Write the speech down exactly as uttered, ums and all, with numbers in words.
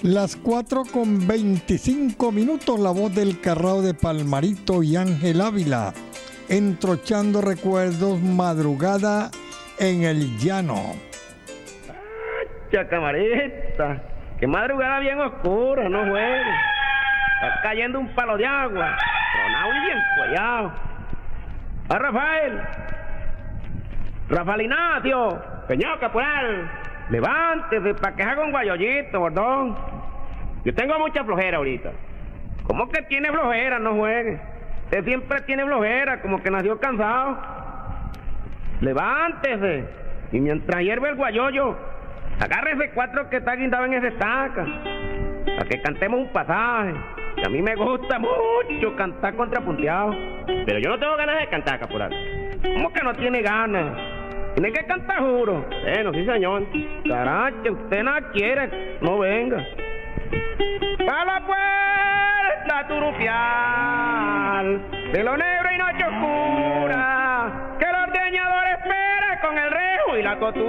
Las cuatro con veinticinco minutos, la voz del Carrao de Palmarito y Ángel Ávila, entrochando recuerdos, madrugada en el llano. ¡Cha, camarita! ¡Qué madrugada bien oscura, no juegues! Está cayendo un palo de agua, tronado y bien cuellado. ¡Ah, Rafael! ¡Rafael Ignacio! ¡Señor caporal! Levántese para que haga un guayollito, bordón. Yo tengo mucha flojera ahorita. ¿Cómo que tiene flojera? No juegue. Usted siempre tiene flojera, como que nació cansado. Levántese. Y mientras hierve el guayoyo, agárrese cuatro que está guindado en esa estaca, para que cantemos un pasaje. Que a mí me gusta mucho cantar contrapunteado. Pero yo no tengo ganas de cantar, caporal. ¿Cómo que no tiene ganas? Tiene que cantar, juro. Bueno, sí, señor. Caracha, usted no quiere, no venga. ¡Pa' la puerta turupial de lo negro y noche oscura, que el ordeñador espera con el rejo y la costura!